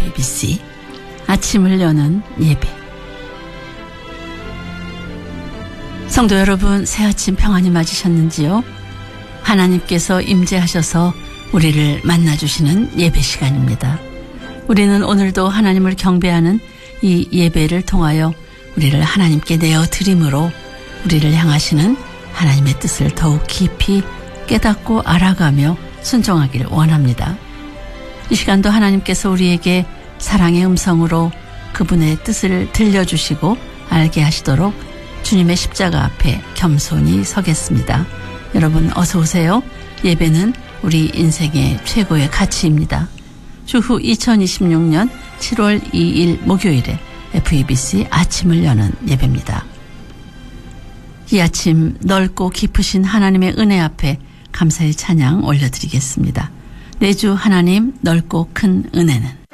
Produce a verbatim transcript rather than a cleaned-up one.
에프이비씨 아침을 여는 예배. 성도 여러분, 새 아침 평안히 맞으셨는지요? 하나님께서 임재하셔서 우리를 만나주시는 예배 시간입니다. 우리는 오늘도 하나님을 경배하는 이 예배를 통하여 우리를 하나님께 내어 드림으로 우리를 향하시는 하나님의 뜻을 더욱 깊이 깨닫고 알아가며 순종하기를 원합니다. 이 시간도 하나님께서 우리에게 사랑의 음성으로 그분의 뜻을 들려주시고 알게 하시도록 주님의 십자가 앞에 겸손히 서겠습니다. 여러분 어서 오세요. 예배는 우리 인생의 최고의 가치입니다. 주후 이천이십육 년 칠월 이일 목요일에 에프이비씨 아침을 여는 예배입니다. 이 아침 넓고 깊으신 하나님의 은혜 앞에 감사의 찬양 올려드리겠습니다. 내 주 하나님 넓고 큰 은혜는